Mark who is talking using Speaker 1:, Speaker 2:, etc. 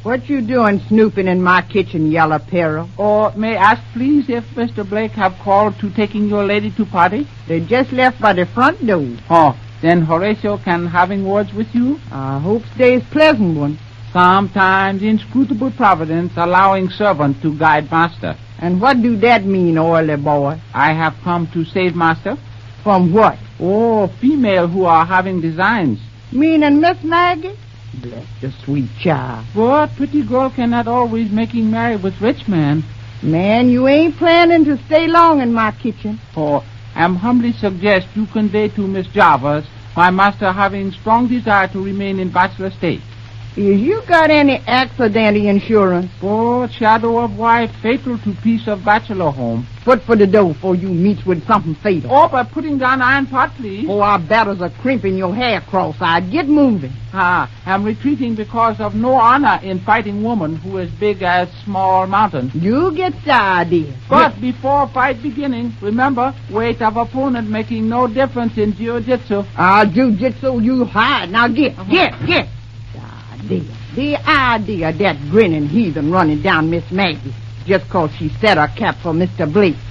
Speaker 1: What you doing snooping in my kitchen, Yellow Peril?
Speaker 2: Or may I ask, please, if Mr. Blake have called to taking your lady to party?
Speaker 1: They just left by the front door.
Speaker 2: Oh, then Horatio can having words with you?
Speaker 1: I hope today's pleasant one.
Speaker 2: Sometimes inscrutable providence allowing servant to guide master.
Speaker 1: And what do that mean, oily boy?
Speaker 2: I have come to save master.
Speaker 1: From what?
Speaker 2: Oh, female who are having designs.
Speaker 1: Meaning Miss Maggie? Bless the sweet child.
Speaker 2: But pretty girl cannot always making married with rich man.
Speaker 1: Man, you ain't planning to stay long in my kitchen.
Speaker 2: Oh, I humbly suggest you convey to Miss Jarvis my master having strong desire to remain in bachelor state.
Speaker 1: Is you got any accidental insurance?
Speaker 2: Oh, shadow of wife fatal to peace of bachelor home.
Speaker 1: Foot for the door before you meet with something fatal.
Speaker 2: Oh, by putting down iron pot, please.
Speaker 1: Oh, our battles are crimping your hair cross-eyed. Get moving.
Speaker 2: I'm retreating because of no honor in fighting woman who is big as small mountain.
Speaker 1: You get the idea.
Speaker 2: But before fight beginning, remember, weight of opponent making no difference in jiu-jitsu.
Speaker 1: Jiu-jitsu, you hide. Now get. The idea of that grinning heathen running down Miss Maggie just 'cause she set her cap for Mr. Blake.